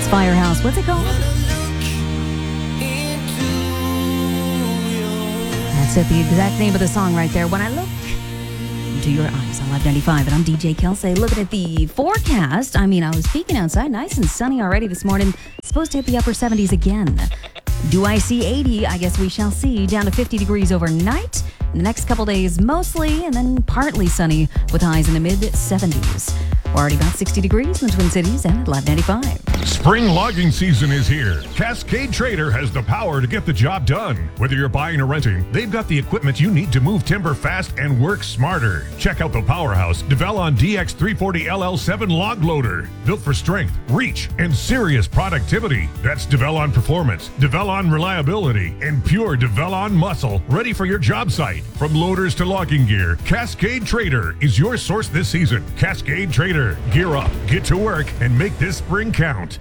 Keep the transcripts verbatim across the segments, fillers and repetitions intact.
That's Firehouse. What's it called? That's it, the exact name of the song right there. When I look into your eyes on Live ninety-five, and I'm D J Kelsey. Looking at the forecast, I mean, I was peeking outside, nice and sunny already this morning. Supposed to hit the upper seventies again. Do I see eighty? I guess we shall see. Down to fifty degrees overnight. The next couple days, mostly and then partly sunny with highs in the mid seventies. We're already about sixty degrees in the Twin Cities and at Live ninety-five. Spring logging season is here. Cascade Trader has the power to get the job done. Whether you're buying or renting, they've got the equipment you need to move timber fast and work smarter. Check out the powerhouse Develon D X three forty L L seven log loader. Built for strength, reach, and serious productivity. That's Develon performance, Develon reliability, and pure Develon muscle, ready for your job site. From loaders to logging gear, Cascade Trader is your source this season. Cascade Trader. Gear up, get to work, and make this spring count.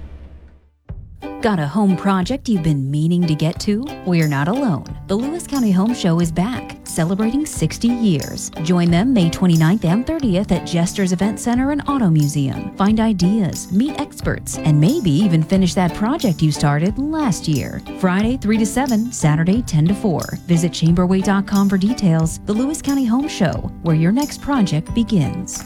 Got a home project you've been meaning to get to? We're not alone. The Lewis County Home Show is back, celebrating sixty years. Join them May twenty-ninth and thirtieth at Jester's Event Center and Auto Museum. Find ideas, meet experts, and maybe even finish that project you started last year. Friday three to seven, Saturday ten to four. Visit chamberway dot com for details. The Lewis County Home Show, where your next project begins.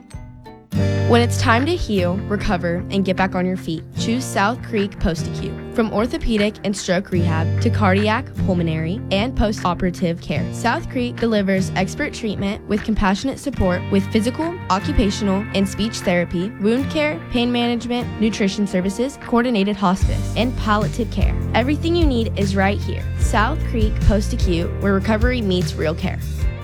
When it's time to heal, recover, and get back on your feet, choose South Creek Post-Acute. From orthopedic and stroke rehab to cardiac, pulmonary, and post-operative care, South Creek delivers expert treatment with compassionate support with physical, occupational, and speech therapy, wound care, pain management, nutrition services, coordinated hospice, and palliative care. Everything you need is right here. South Creek Post-Acute, where recovery meets real care.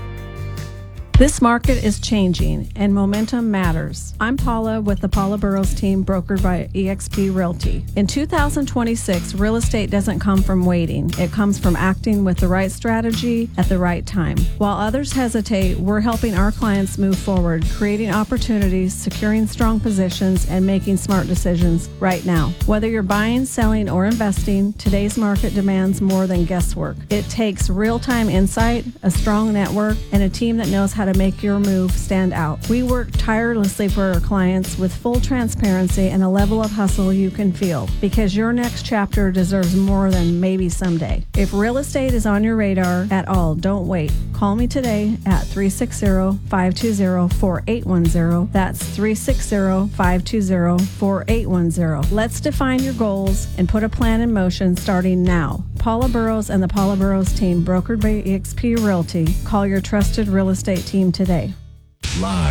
This market is changing and momentum matters. I'm Paula with the Paula Burrows team, brokered by E X P Realty. In two thousand twenty-six, real estate doesn't come from waiting. It comes from acting with the right strategy at the right time. While others hesitate, we're helping our clients move forward, creating opportunities, securing strong positions, and making smart decisions right now. Whether you're buying, selling, or investing, today's market demands more than guesswork. It takes real-time insight, a strong network, and a team that knows how to make your move stand out. We work tirelessly for our clients with full transparency and a level of hustle you can feel, because your next chapter deserves more than maybe someday. If real estate is on your radar at all, don't wait. Call me today at three six zero, five two zero, four eight one zero. That's three six zero, five two zero, four eight one zero. Let's define your goals and put a plan in motion starting now. Paula Burrows and the Paula Burrows team, brokered by E X P Realty. Call your trusted real estate team today. Live.